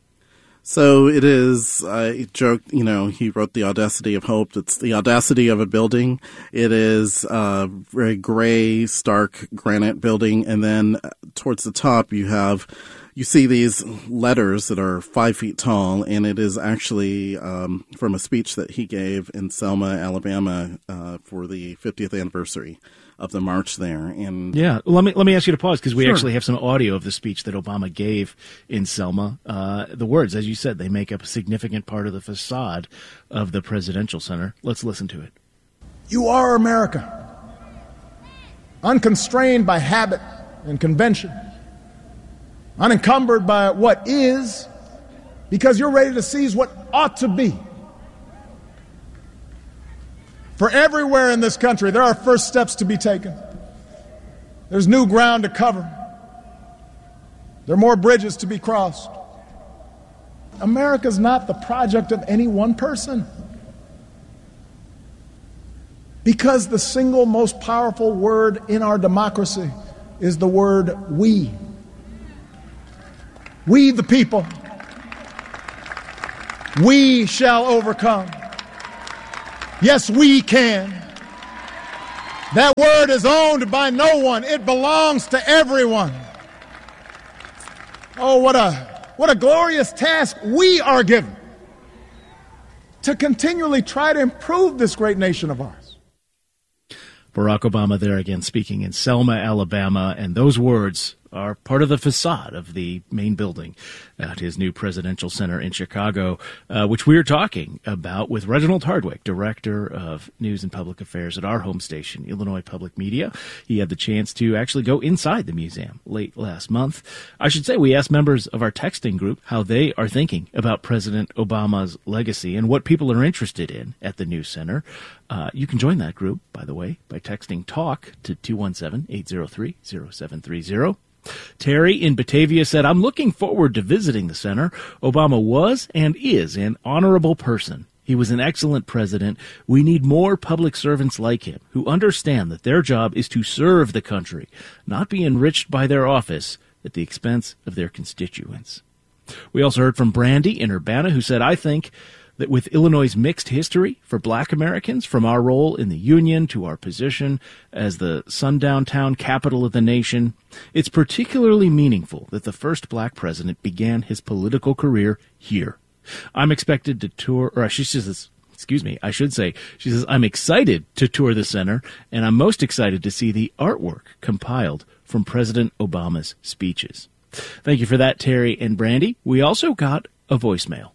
So it is, I joked, you know, he wrote The Audacity of Hope. It's the audacity of a building. It is a very gray, stark granite building. And then towards the top, you have you see these letters that are five feet tall, and it is actually um, from a speech that he gave in Selma, Alabama, uh, for the fiftieth anniversary of the march there. And yeah, let me let me ask you to pause because we Sure. actually have some audio of the speech that Obama gave in Selma. Uh, the words, as you said, they make up a significant part of the facade of the Presidential Center. Let's listen to it. You are America, unconstrained by habit and convention, unencumbered by what is, because you're ready to seize what ought to be. For everywhere in this country, there are first steps to be taken. There's new ground to cover. There are more bridges to be crossed. America's not the project of any one person. Because the single most powerful word in our democracy is the word we. We the people. We shall overcome. Yes, we can. That word is owned by no one. It belongs to everyone. Oh, what a what a glorious task we are given to continually try to improve this great nation of ours. Barack Obama there again speaking in Selma, Alabama, and those words are part of the facade of the main building at his new presidential center in Chicago, uh, which we are talking about with Reginald Hardwick, Director of News and Public Affairs at our home station, Illinois Public Media. He had the chance to actually go inside the museum late last month. I should say we asked members of our texting group how they are thinking about President Obama's legacy and what people are interested in at the new center. Uh, you can join that group, by the way, by texting TALK to two one seven, eight zero three, zero seven three zero. Terry in Batavia said, I'm looking forward to visiting the center. Obama was and is an honorable person. He was an excellent president. We need more public servants like him who understand that their job is to serve the country, not be enriched by their office at the expense of their constituents. We also heard from Brandy in Urbana, who said, I think that with Illinois' mixed history for black Americans, from our role in the Union to our position as the sundown town capital of the nation, it's particularly meaningful that the first black president began his political career here. I'm expected to tour, or she says, excuse me, I should say, she says, I'm excited to tour the center, and I'm most excited to see the artwork compiled from President Obama's speeches. Thank you for that, Terry and Brandy. We also got a voicemail.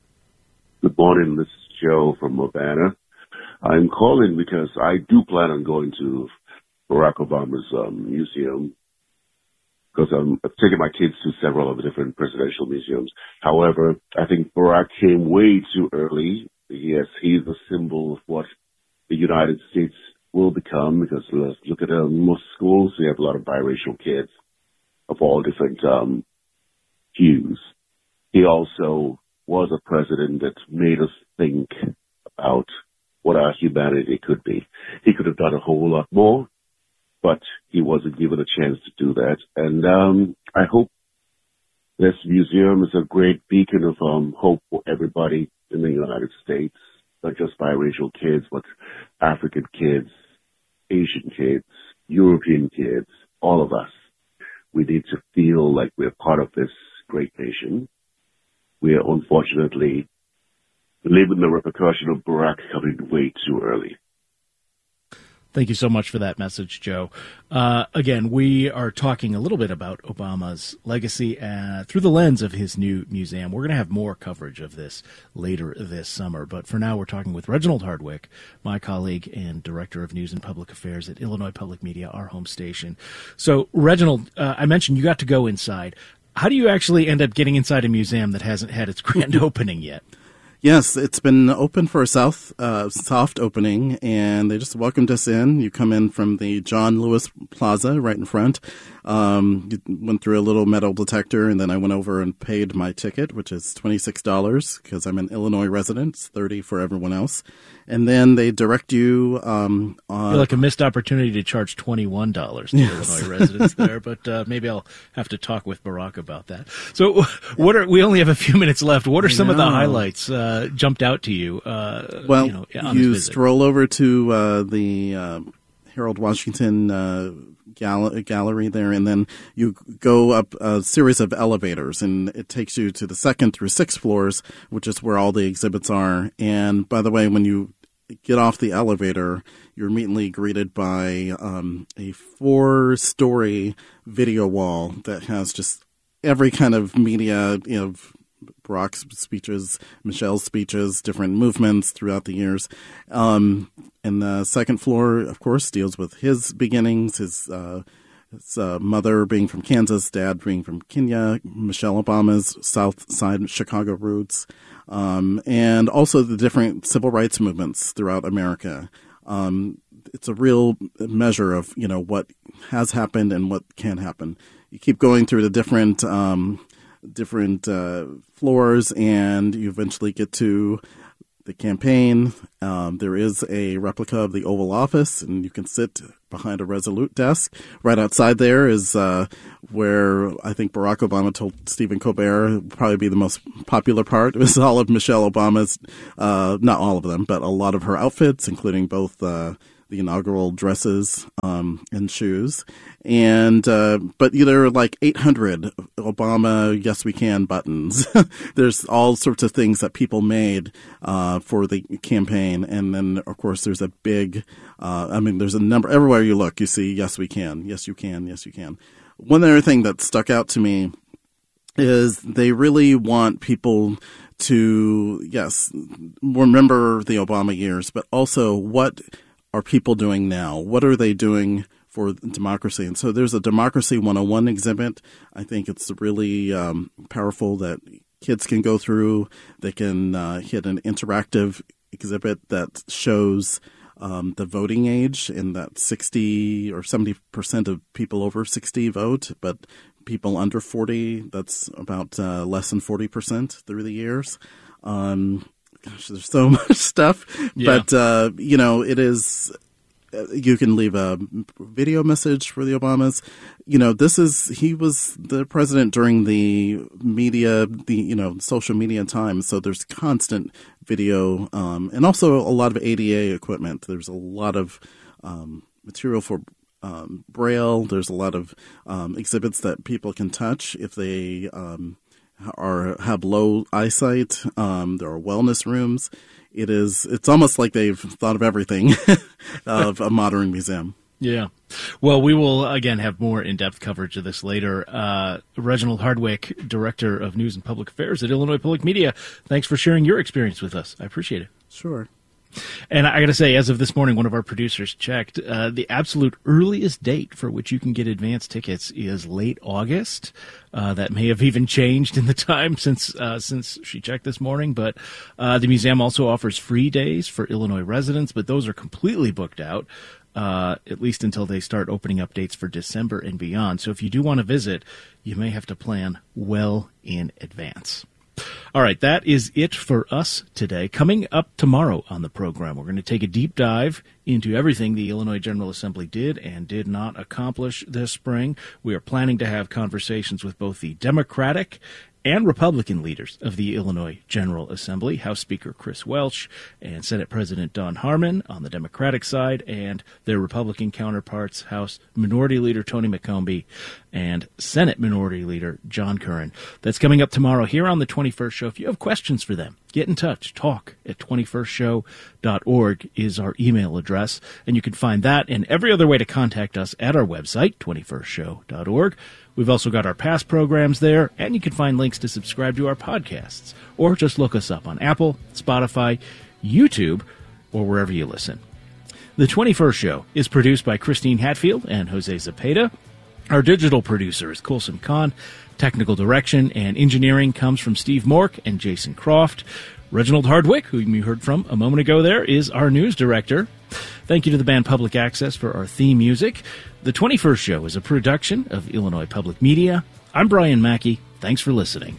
Good morning, this is Joe from Urbana. I'm calling because I do plan on going to Barack Obama's um, museum because I'm taking my kids to several of the different presidential museums. However, I think Barack came way too early. Yes, he's a symbol of what the United States will become because let's look at uh, most schools. We have a lot of biracial kids of all different um, hues. He also was a president that made us think about what our humanity could be. He could have done a whole lot more, but he wasn't given a chance to do that. And um, I hope this museum is a great beacon of um, hope for everybody in the United States, not just biracial kids, but African kids, Asian kids, European kids, all of us. We need to feel like we're part of this great nation. We are unfortunately living the repercussion of Barack coming way too early. Thank you so much for that message, Joe. Uh, again, we are talking a little bit about Obama's legacy uh, through the lens of his new museum. We're going to have more coverage of this later this summer, but for now we're talking with Reginald Hardwick, my colleague and Director of News and Public Affairs at Illinois Public Media, our home station. So, Reginald, uh, I mentioned you got to go inside. How do you actually end up getting inside a museum that hasn't had its grand opening yet? Yes, it's been open for a south, uh, soft opening, and they just welcomed us in. You come in from the John Lewis Plaza right in front. Um, went through a little metal detector, and then I went over and paid my ticket, which is twenty-six dollars because I'm an Illinois resident. It's thirty dollars for everyone else. And then they direct you um, on... I feel like a missed opportunity to charge twenty-one dollars to yes. Illinois residents there, but uh, maybe I'll have to talk with Barack about that. So what are we only have a few minutes left. What are I some know. of the highlights uh, jumped out to you? Uh, well, you, know, on you this visit? Stroll over to uh, the... Uh, Harold Washington uh, Gall- gallery there, and then you go up a series of elevators, and it takes you to the second through sixth floors, which is where all the exhibits are. And by the way, when you get off the elevator, you're immediately greeted by um, a four-story video wall that has just every kind of media, you know, Barack's speeches, Michelle's speeches, different movements throughout the years. Um, and the second floor, of course, deals with his beginnings, his, uh, his uh, mother being from Kansas, dad being from Kenya, Michelle Obama's South Side Chicago roots, um, and also the different civil rights movements throughout America. Um, it's a real measure of, you know, what has happened and what can happen. You keep going through the different um, different uh, floors, and you eventually get to the campaign. Um, there is a replica of the Oval Office, and you can sit behind a Resolute desk. Right outside there is uh, where I think Barack Obama told Stephen Colbert would probably be the most popular part. It was all of Michelle Obama's, uh, not all of them, but a lot of her outfits, including both uh, the inaugural dresses um, and shoes. And uh, but there are like eight hundred Obama Yes We Can buttons. There's all sorts of things that people made uh, for the campaign. And then, of course, there's a big, uh, I mean, there's a number, everywhere you look, you see Yes We Can, Yes You Can, Yes You Can. One other thing that stuck out to me is they really want people to, yes, remember the Obama years, but also what are people doing now? What are they doing for democracy? And so there's a Democracy one oh one exhibit. I think it's really um, powerful that kids can go through. They can uh, hit an interactive exhibit that shows um, the voting age, and that sixty or seventy percent of people over sixty vote, but people under forty, that's about uh, less than forty percent through the years. Um, gosh, there's so much stuff. Yeah. But, uh, you know, it is... You can leave a video message for the Obamas. You know, this is, he was the president during the media, the, you know, social media time. So there's constant video, um, and also a lot of A D A equipment. There's a lot of, um, material for, um, Braille. There's a lot of, um, exhibits that people can touch if they, um, are, have low eyesight. Um, there are wellness rooms. It is, it's almost like they've thought of everything of a modern museum. Yeah. Well, we will, again, have more in-depth coverage of this later. Uh, Reginald Hardwick, Director of News and Public Affairs at Illinois Public Media, thanks for sharing your experience with us. I appreciate it. Sure. And I got to say, as of this morning, one of our producers checked, uh, the absolute earliest date for which you can get advance tickets is late August. Uh, that may have even changed in the time since uh, since she checked this morning. But uh, the museum also offers free days for Illinois residents, but those are completely booked out, uh, at least until they start opening up dates for December and beyond. So if you do want to visit, you may have to plan well in advance. All right, that is it for us today. Coming up tomorrow on the program, we're going to take a deep dive into everything the Illinois General Assembly did and did not accomplish this spring. We are planning to have conversations with both the Democratic and Republican leaders of the Illinois General Assembly, House Speaker Chris Welch and Senate President Don Harmon on the Democratic side, and their Republican counterparts, House Minority Leader Tony McCombie and Senate Minority Leader John Curran. That's coming up tomorrow here on the twenty-first Show. If you have questions for them, get in touch. Talk at twenty-first show dot org is our email address, and you can find that and every other way to contact us at our website, twenty-first show dot org. We've also got our past programs there, and you can find links to subscribe to our podcasts, or just look us up on Apple, Spotify, YouTube, or wherever you listen. The twenty-first Show is produced by Christine Hatfield and Jose Zepeda. Our digital producer is Coulson Kahn. Technical direction and engineering comes from Steve Mork and Jason Croft. Reginald Hardwick, who you heard from a moment ago there, is our news director. Thank you to the band Public Access for our theme music. The twenty-first Show is a production of Illinois Public Media. I'm Brian Mackey. Thanks for listening.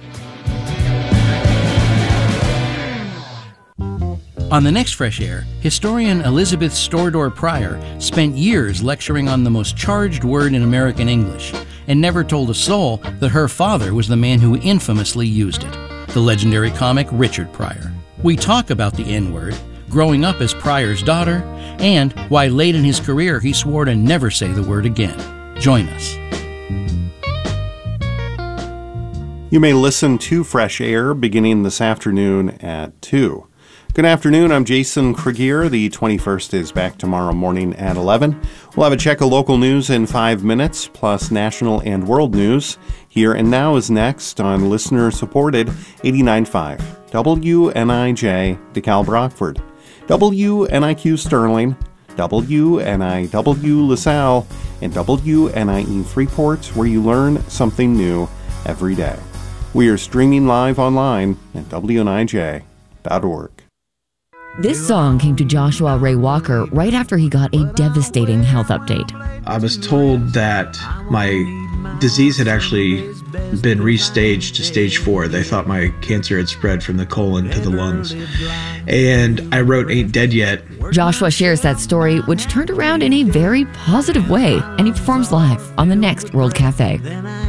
On the next Fresh Air, historian Elizabeth Stordor Pryor spent years lecturing on the most charged word in American English and never told a soul that her father was the man who infamously used it, the legendary comic Richard Pryor. We talk about the N-word, growing up as Pryor's daughter, and why late in his career he swore to never say the word again. Join us. You may listen to Fresh Air beginning this afternoon at two. Good afternoon, I'm Jason Krieger. The twenty-first is back tomorrow morning at eleven. We'll have a check of local news in five minutes, plus national and world news. Here and Now is next on listener-supported eighty-nine point five W N I J DeKalb Rockford, W N I Q Sterling, W N I W LaSalle, and W N I E Freeport, where you learn something new every day. We are streaming live online at W N I J dot org. This song came to Joshua Ray Walker right after he got a devastating health update. I was told that my disease had actually been restaged to stage four. They thought my cancer had spread from the colon to the lungs. And I wrote Ain't Dead Yet. Joshua shares that story, which turned around in a very positive way, and he performs live on the next World Cafe.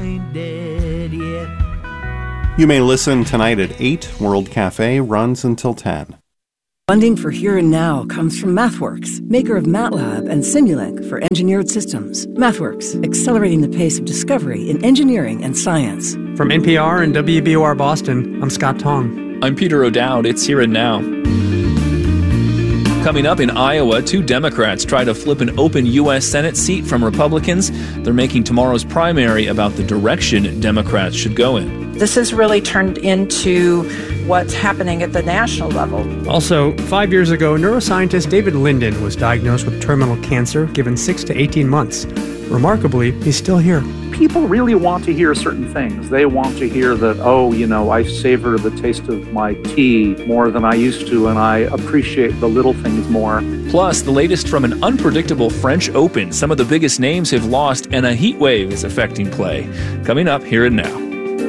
You may listen tonight at eight. World Cafe runs until ten. Funding for Here and Now comes from MathWorks, maker of MATLAB and Simulink for engineered systems. MathWorks, accelerating the pace of discovery in engineering and science. From N P R and W B O R Boston, I'm Scott Tong. I'm Peter O'Dowd. It's Here and Now. Coming up in Iowa, two Democrats try to flip an open U S Senate seat from Republicans. They're making tomorrow's primary about the direction Democrats should go in. This has really turned into what's happening at the national level. Also, five years ago, neuroscientist David Linden was diagnosed with terminal cancer, given six to eighteen months. Remarkably, he's still here. People really want to hear certain things. They want to hear that, oh, you know, I savor the taste of my tea more than I used to, and I appreciate the little things more. Plus, the latest from an unpredictable French Open. Some of the biggest names have lost, and a heat wave is affecting play. Coming up Here and Now.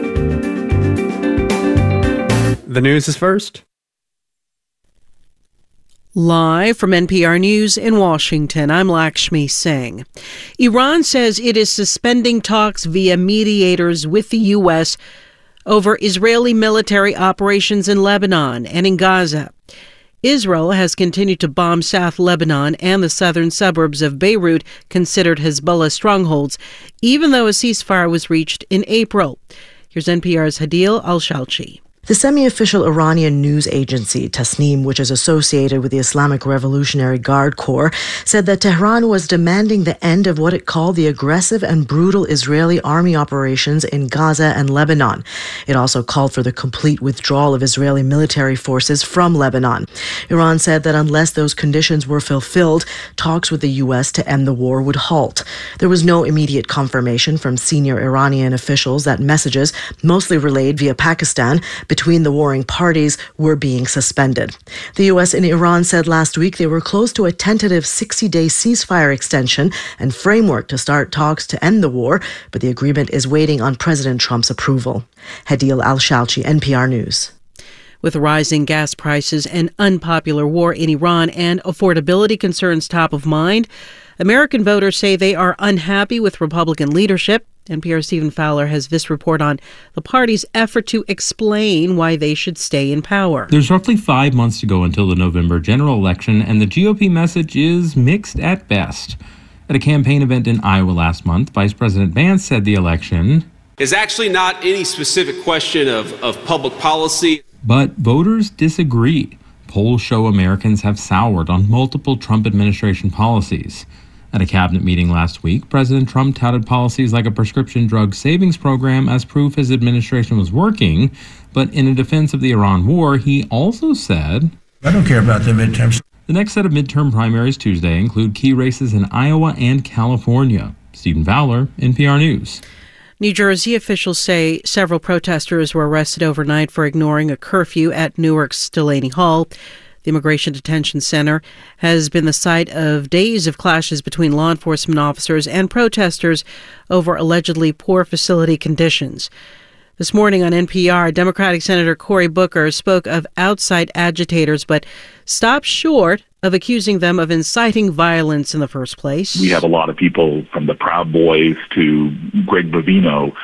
The news is first. Live from N P R News in Washington, I'm Lakshmi Singh. Iran says it is suspending talks via mediators with the U S over Israeli military operations in Lebanon and in Gaza. Israel has continued to bomb South Lebanon and the southern suburbs of Beirut, considered Hezbollah strongholds, even though a ceasefire was reached in April. Here's N P R's Hadil Al-Shalchi. The semi-official Iranian news agency, Tasnim, which is associated with the Islamic Revolutionary Guard Corps, said that Tehran was demanding the end of what it called the aggressive and brutal Israeli army operations in Gaza and Lebanon. It also called for the complete withdrawal of Israeli military forces from Lebanon. Iran said that unless those conditions were fulfilled, talks with the U S to end the war would halt. There was no immediate confirmation from senior Iranian officials that messages, mostly relayed via Pakistan, between the warring parties were being suspended. The U S and Iran said last week they were close to a tentative sixty-day ceasefire extension and framework to start talks to end the war, but the agreement is waiting on President Trump's approval. Hadil Al-Shalchi, N P R News. With rising gas prices, an unpopular war in Iran, and affordability concerns top of mind, American voters say they are unhappy with Republican leadership. N P R's Stephen Fowler has this report on the party's effort to explain why they should stay in power. There's roughly five months to go until the November general election, and the G O P message is mixed at best. At a campaign event in Iowa last month, Vice President Vance said the election is actually not any specific question of, of public policy. But voters disagree. Polls show Americans have soured on multiple Trump administration policies. At a cabinet meeting last week, President Trump touted policies like a prescription drug savings program as proof his administration was working. But in a defense of the Iran war, he also said, I don't care about the midterms. The next set of midterm primaries Tuesday include key races in Iowa and California. Stephen Fowler, N P R News. New Jersey officials say several protesters were arrested overnight for ignoring a curfew at Newark's Delaney Hall. The Immigration Detention Center has been the site of days of clashes between law enforcement officers and protesters over allegedly poor facility conditions. This morning on N P R, Democratic Senator Cory Booker spoke of outside agitators, but stopped short of accusing them of inciting violence in the first place. We have a lot of people from the Proud Boys to Greg Bovino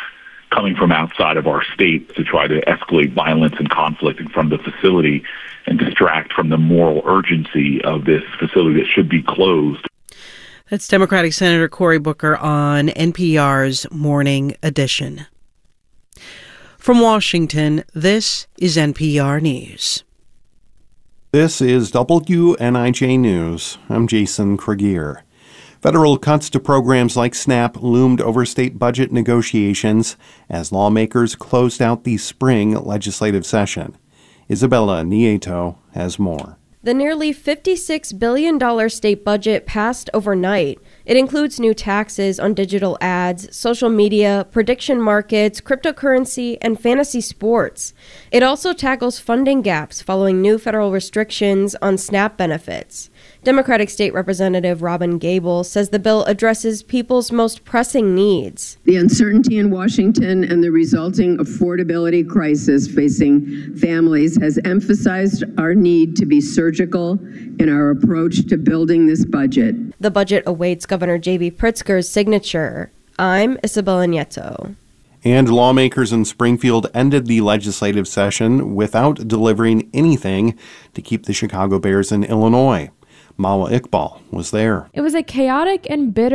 coming from outside of our state to try to escalate violence and conflict in front of the facility and distract from the moral urgency of this facility that should be closed. That's Democratic Senator Cory Booker on N P R's Morning Edition. From Washington, this is N P R News. This is W N I J News. I'm Jason Krieger. Federal cuts to programs like SNAP loomed over state budget negotiations as lawmakers closed out the spring legislative session. Isabella Nieto has more. The nearly fifty-six billion dollars state budget passed overnight. It includes new taxes on digital ads, social media, prediction markets, cryptocurrency, and fantasy sports. It also tackles funding gaps following new federal restrictions on SNAP benefits. Democratic State Representative Robin Gable says the bill addresses people's most pressing needs. The uncertainty in Washington and the resulting affordability crisis facing families has emphasized our need to be surgical in our approach to building this budget. The budget awaits Governor J B Pritzker's signature. I'm Isabella Nieto. And lawmakers in Springfield ended the legislative session without delivering anything to keep the Chicago Bears in Illinois. Mawa Iqbal was there. It was a chaotic and bitter